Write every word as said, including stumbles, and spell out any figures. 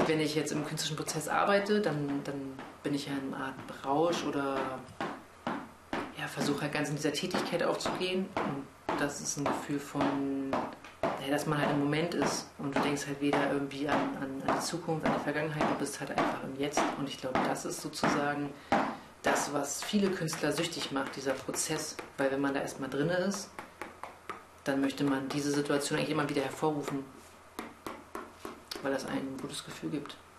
wenn ich jetzt im künstlerischen Prozess arbeite, dann, dann bin ich ja in einer Art Rausch oder ja, versuche halt ganz in dieser Tätigkeit aufzugehen. Und das ist ein Gefühl von, ja, dass man halt im Moment ist. Und du denkst halt weder irgendwie an, an, an die Zukunft, an die Vergangenheit, du bist halt einfach im Jetzt. Und ich glaube, das ist sozusagen das, was viele Künstler süchtig macht, dieser Prozess. Weil wenn man da erstmal drin ist, dann möchte man diese Situation eigentlich immer wieder hervorrufen, weil das ein gutes Gefühl gibt.